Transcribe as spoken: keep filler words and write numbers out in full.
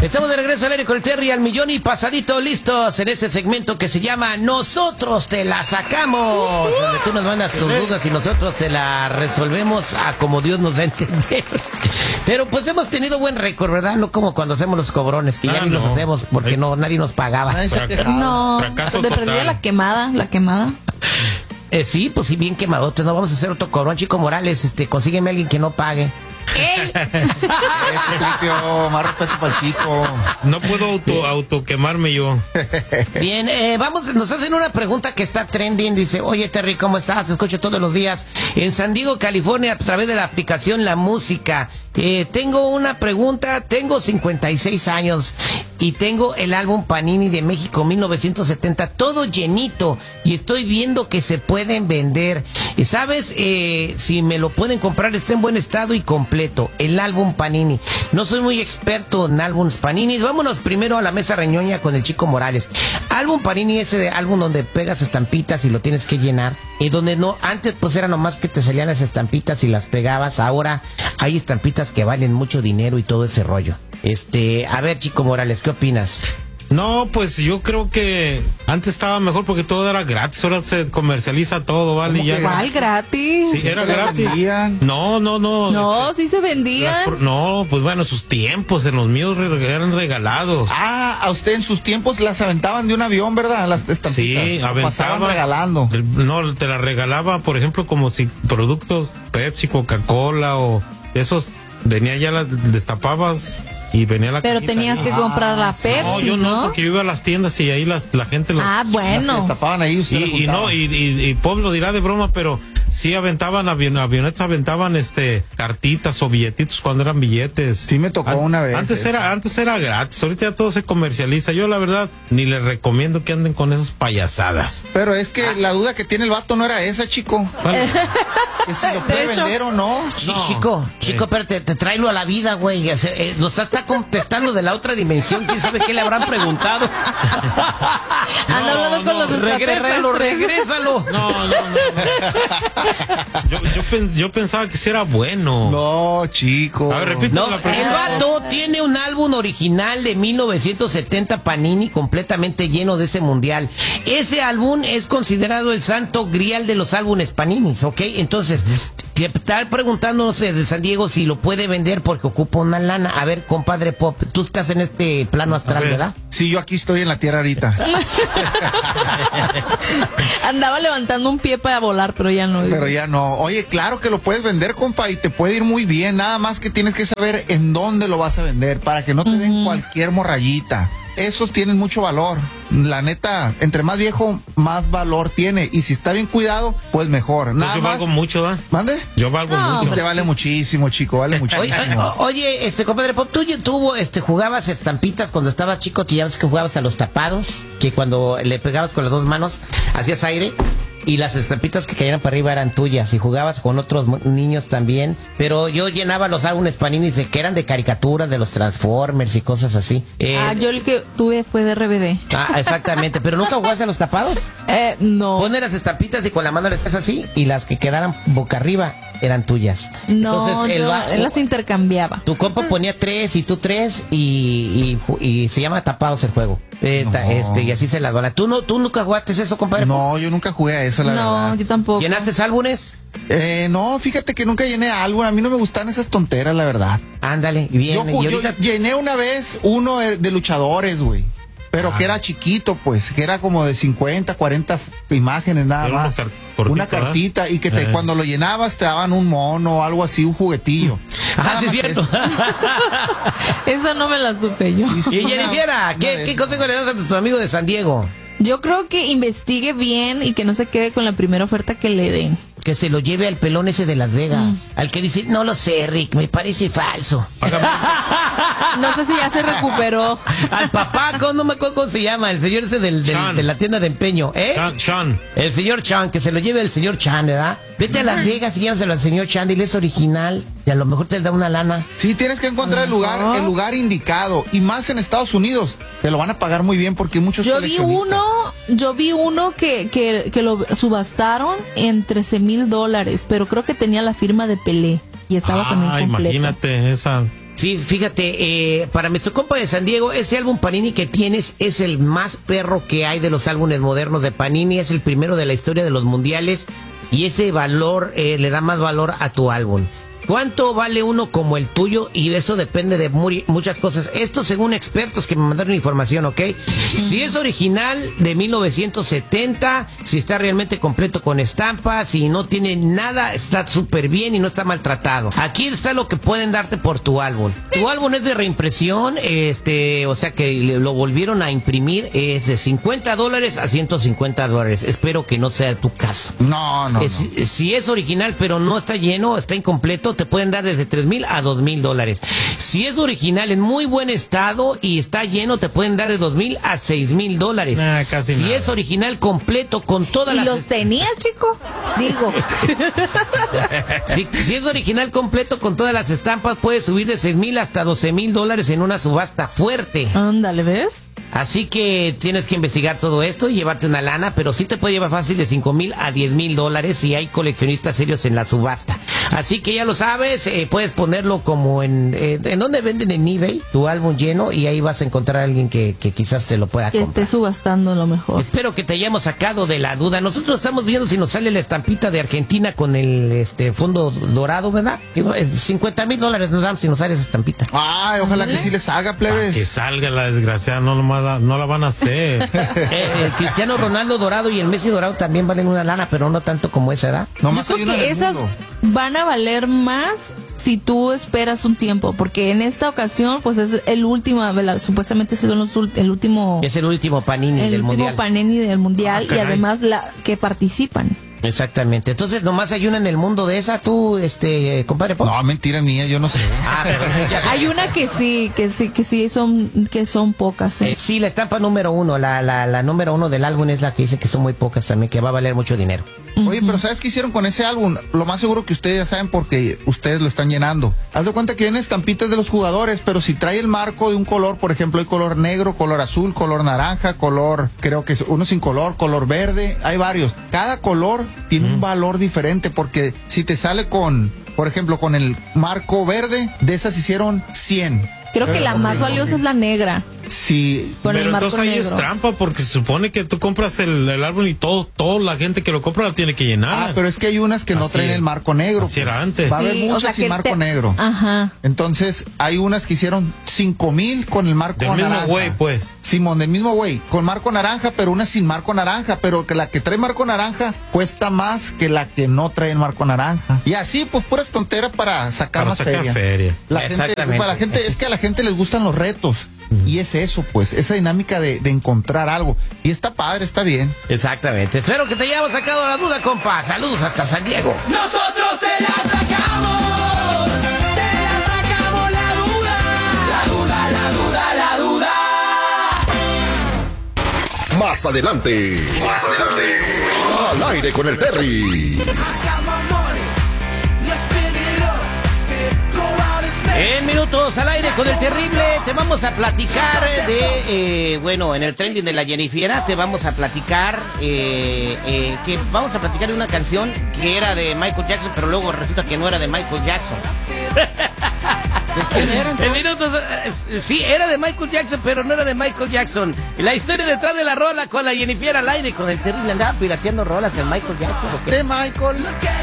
Estamos de regreso al aire con el Terry al millón y pasadito listos en ese segmento que se llama Nosotros te la sacamos, donde tú nos mandas tus dudas y nosotros te la resolvemos a como Dios nos da a entender. Pero pues hemos tenido buen récord, ¿verdad? No como cuando hacemos los cobrones, que ah, ya ni no. los hacemos porque no nadie nos pagaba. No, de perdida la quemada, la quemada. Eh, sí, pues sí, bien quemadote. No vamos a hacer otro cobrón, Chico Morales. Este, consígueme a alguien que no pague. Él. Eso, Tripio, más respeto para el chico. No puedo auto, auto quemarme yo. Bien, eh, vamos, nos hacen una pregunta que está trending. Dice, oye Terry, ¿cómo estás? Te escucho todos los días en San Diego, California, a través de la aplicación La Música. Eh, tengo una pregunta, tengo cincuenta y seis años y tengo el álbum Panini de México mil novecientos setenta, todo llenito, y estoy viendo que se pueden vender. ¿Sabes eh, si me lo pueden comprar? Está en buen estado y completo, el álbum Panini. No soy muy experto en álbumes Panini. Vámonos primero a la mesa reñoña con el Chico Morales. Álbum Panini, ese álbum donde pegas estampitas y lo tienes que llenar, y donde no, antes pues era nomás que te salían las estampitas y las pegabas. Ahora hay estampitas que valen mucho dinero y todo ese rollo. Este, a ver, Chico Morales, ¿qué opinas? No, pues yo creo que antes estaba mejor porque todo era gratis, ahora se comercializa todo, ¿vale? Ya ¿cuál gratis? Sí, era gratis. No, no, no. No, sí se vendían. Las, no, pues bueno, sus tiempos, en los míos eran regalados. Ah, a usted en sus tiempos las aventaban de un avión, ¿verdad? Las estampitas. Sí, aventaban. Pasaban regalando. No, te las regalaba, por ejemplo, como si productos Pepsi, Coca-Cola o esos, venía ya, las destapabas y venía la pero tenías que comprar la Pepsi, no, yo no, ¿no? Porque yo iba a las tiendas y ahí las, la gente los, ah, bueno, las tapaban ahí, usted y, y no, y, y, y Pop lo dirá de broma, pero sí aventaban avion, avionetas, aventaban este cartitas o billetitos cuando eran billetes. Sí me tocó An una vez. Antes eso. era, antes era gratis, ahorita ya todo se comercializa. Yo la verdad ni les recomiendo que anden con esas payasadas. Pero es que ah. la duda que tiene el vato no era esa, chico. ¿Vale? Que si lo puede vender o no. no. Chico, chico, pero te, te tráelo a la vida, güey. Eh, nos está contestando de la otra dimensión. ¿Quién sabe qué le hablando preguntado? No, Anda hablando no, con los regrésalo, regrésalo. No, no, no. Yo, yo, pens, yo pensaba que sí era bueno. No, chico. A ver, repite no, la pregunta. El vato tiene un álbum original de mil novecientos setenta Panini completamente lleno de ese mundial. Ese álbum es considerado el santo grial de los álbumes Panini, ¿ok? Entonces, te está preguntándonos desde San Diego si lo puede vender porque ocupa una lana. A ver, compadre Pop, tú estás en este plano astral, ¿verdad? Sí, yo aquí estoy en la tierra ahorita. Andaba levantando un pie para volar, pero ya no. Pero ya no. Oye, claro que lo puedes vender, compa, y te puede ir muy bien. Nada más que tienes que saber en dónde lo vas a vender para que no te uh-huh. den cualquier morrayita. Esos tienen mucho valor. La neta, entre más viejo, más valor tiene. Y si está bien cuidado, pues mejor. Nada pues yo más... valgo mucho, ¿verdad? ¿Mande? Yo valgo no, mucho. Usted vale muchísimo, chico, vale muchísimo. Oye, oye, este, compadre Pop, tú, tú este, jugabas estampitas cuando estabas chico, te llamas que jugabas a los tapados, que cuando le pegabas con las dos manos, hacías aire. Y las estampitas que caían para arriba eran tuyas y jugabas con otros niños también. Pero yo llenaba los álbumes Panini de, que eran de caricaturas, de los Transformers y cosas así. Eh, ah, yo el que tuve fue de R B D. Ah, exactamente. ¿Pero nunca jugaste a los tapados? Eh, no. Pones las estampitas y con la mano les haces así y las que quedaran boca arriba eran tuyas. No, entonces, yo, el, él las intercambiaba. Tu compa ponía tres y tú tres y, y, y se llama tapados el juego. Eh, no. este, y así se la dona. ¿Tú, no, ¿Tú nunca jugaste eso, compadre? No, yo nunca jugué a eso, la no, verdad. No, yo tampoco. ¿Llenaste álbumes? Eh, no, fíjate que nunca llené álbum. A mí no me gustan esas tonteras, la verdad. Ándale, bien. Yo, y yo ahorita... llené una vez uno de, de luchadores, güey. Pero ah. que era chiquito, pues, que era como de cincuenta, cuarenta imágenes nada era más. Una, car una cartita, ¿eh? Y que te, eh. cuando lo llenabas te daban un mono o algo así, un juguetillo. Ah, sí, es cierto. Esa no me la supe yo. Sí, sí, y Jennifer, ¿qué, ¿qué consejo le das a tu amigo de San Diego? Yo creo que investigue bien y que no se quede con la primera oferta que le den. Que se lo lleve al pelón ese de Las Vegas. Mm. Al que dice, no lo sé, Rick, me parece falso. No sé si ya se recuperó. Al papá, no me acuerdo cómo se llama, el señor ese del, del, de la tienda de empeño, ¿eh? Chan, Chan. El señor Chan, que se lo lleve el señor Chan, ¿verdad? Vete a Las Vegas y llévaselo al señor Chan, dile es original y a lo mejor te da una lana. Sí, tienes que encontrar el lugar, el lugar indicado. Y más en Estados Unidos, te lo van a pagar muy bien porque muchos Yo vi uno, yo vi uno que, que, que lo subastaron en trece mil dólares, pero creo que tenía la firma de Pelé y estaba ah, también completo. Imagínate esa. Sí, fíjate, eh, para nuestro compa de San Diego, ese álbum Panini que tienes es el más perro que hay de los álbumes modernos de Panini, es el primero de la historia de los mundiales y ese valor eh, le da más valor a tu álbum. ¿Cuánto vale uno como el tuyo? Y eso depende de muy, muchas cosas. Esto según expertos que me mandaron información, ¿ok? Si es original de mil novecientos setenta, si está realmente completo con estampas, si no tiene nada, está súper bien y no está maltratado. Aquí está lo que pueden darte por tu álbum. Tu álbum es de reimpresión, este, o sea que lo volvieron a imprimir, es de cincuenta dólares a ciento cincuenta dólares. Espero que no sea tu caso. No, no, Es- no. Si es original pero no está lleno, está incompleto, te pueden dar desde tres mil a dos mil dólares. Si es original en muy buen estado y está lleno, te pueden dar de dos mil a seis mil dólares. Nah, casi si nada. es original completo con todas ¿Y las... los tenías, chico? Digo. Si, si es original completo con todas las estampas, puede subir de seis mil hasta doce mil dólares en una subasta fuerte. Ándale, ¿ves? Así que tienes que investigar todo esto y llevarte una lana, pero sí te puede llevar fácil de cinco mil a diez mil dólares si hay coleccionistas serios en la subasta. Así que ya lo sabes, eh, puedes ponerlo como en... Eh, ¿En dónde venden? En eBay, tu álbum lleno, y ahí vas a encontrar a alguien que, que quizás te lo pueda Que comprar. esté subastando lo mejor. Espero que te hayamos sacado de la duda. Nosotros estamos viendo si nos sale la estampita de Argentina con el este fondo dorado, ¿verdad? Digo, eh, cincuenta mil dólares nos damos si nos sale esa estampita. Ay, ojalá que sí les haga, Que plebes. salga la desgraciada, no, nomás la- no la van a hacer. Eh, el Cristiano Ronaldo dorado y el Messi dorado también valen una lana, pero no tanto como esa, ¿verdad? Nomás Yo hay creo una en que el esas mundo. van a valer más si tú esperas un tiempo, porque en esta ocasión, pues es el último, ¿verdad? Supuestamente ese son los ult- el último, Es el último Panini el del último mundial. panini del mundial Ah, y caray. además la que participan. Exactamente. Entonces, nomás hay una en el mundo de esa, tú, este, eh, compadre. Pop? No, mentira mía, yo no sé. Ah, pero ya- Hay una que sí, que sí, que sí son, que son pocas. ¿eh? Eh, sí, la estampa número uno, la, la, la número uno del álbum es la que dicen que son muy pocas también, que va a valer mucho dinero. Oye, pero ¿sabes qué hicieron con ese álbum? Lo más seguro que ustedes ya saben porque ustedes lo están llenando. Haz de cuenta que vienen estampitas de los jugadores, pero si trae el marco de un color, por ejemplo, hay color negro, color azul, color naranja, color, creo que es uno sin color, color verde, hay varios. Cada color tiene un valor diferente porque si te sale con, por ejemplo, con el marco verde, de esas hicieron cien. Creo que la más valiosa es la negra, Si con Pero el marco entonces ahí negro. es trampa porque se supone que tú compras el, el álbum y todo, toda la gente que lo compra la tiene que llenar. Ah, pero es que hay unas que no Así traen es. el marco negro. Así era antes. Va a haber Sí, o muchas sea, sin que marco te- negro. Ajá. Entonces, hay unas que hicieron cinco mil con el marco Del mismo naranja. güey, pues. Simón, del mismo güey, con marco naranja, pero una sin marco naranja, pero que la que trae marco naranja cuesta más que la que no trae el marco naranja. Y así, pues, puras tonteras para sacar Para más sacar feria. feria. La gente, Exactamente. para la gente, es que a la gente les gustan los retos. Y es eso, pues, esa dinámica de, de encontrar algo. Y está padre, está bien. Exactamente. Espero que te hayamos sacado la duda, compa. Saludos hasta San Diego. Nosotros te la sacamos, te la sacamos la duda, la duda, la duda, la duda. Más adelante. Más adelante. Al aire con el Terry. En minutos al aire con el terrible te vamos a platicar de, eh, bueno, en el trending de la Jennifiera te vamos a platicar, eh, eh, que vamos a platicar de una canción que era de Michael Jackson, pero luego resulta que no era de Michael Jackson. En minutos, eh, sí, era de Michael Jackson, pero no era de Michael Jackson. La historia detrás de la rola con la Jennifiera al aire con el terrible andaba pirateando rolas de Michael Jackson. ¿o qué? De Michael.